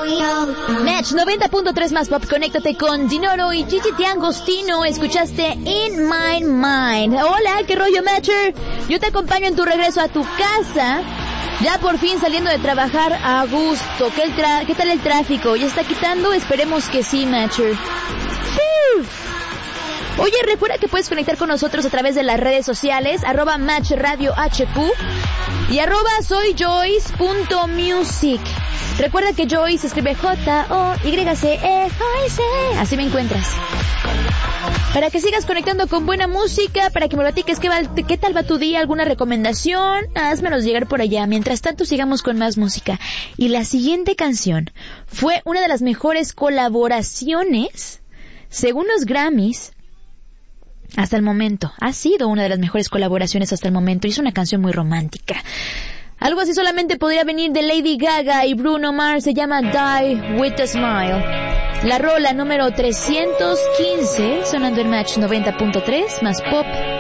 Match 90.3 más pop, conéctate con Dinoro y Gigi D'Agostino. Escuchaste In My Mind. Hola, ¿qué rollo, Matcher? Yo te acompaño en tu regreso a tu casa. Ya por fin saliendo de trabajar a gusto. ¿Qué tal el tráfico? ¿Ya está quitando? Esperemos que sí, Matcher. Oye, recuerda que puedes conectar con nosotros a través de las redes sociales, @MatchRadioHQ y @soyjoyce.music. Recuerda que Joyce se escribe Joyce. Así me encuentras. Para que sigas conectando con buena música, para que me platiques qué tal va tu día, alguna recomendación, házmelos llegar por allá. Mientras tanto, sigamos con más música. Y la siguiente canción fue una de las mejores colaboraciones, según los Grammys, hasta el momento. Ha sido una de las mejores colaboraciones hasta el momento y es una canción muy romántica. Algo así solamente podría venir de Lady Gaga y Bruno Mars. Se llama Die With A Smile. La rola número 315, sonando en Match 90.3 más pop.